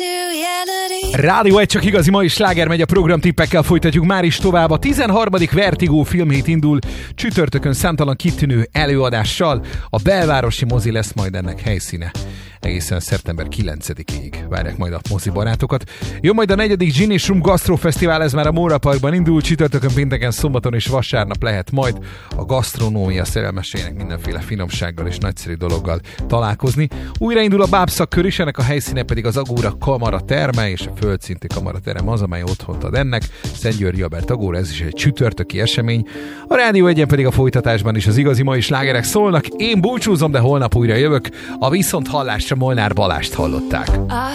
Rádió 1, csak igazi mai sláger megy, a programtippekkel folytatjuk már is tovább. A 13. Vertigo filmhét indul csütörtökön számtalan kitűnő előadással. A belvárosi mozi lesz majd ennek helyszíne. Egészen szeptember 9-ig várják majd a mozi barátokat. Jön majd a 4. Gin és Rum Gastro Fesztivál, ez már a Móra Parkban indul, csütörtökön, pénteken, szombaton és vasárnap lehet majd a gasztronómia szerelmesének mindenféle finomsággal és nagyszerű dologgal találkozni. Újraindul a bábszakkör is, ennek a helyszíne pedig az Agóra Kamara terme, és a földszinti kamaraterem az, amely otthont ad ennek. Szentgyörgyi Albert Agóra, ez is egy csütörtöki esemény. A Rádió 1-en pedig a folytatásban is az igazi mai slágerek szólnak. Én búcsúzom, de holnap újra jövök. A viszonthallásra Molnár Balást hallották.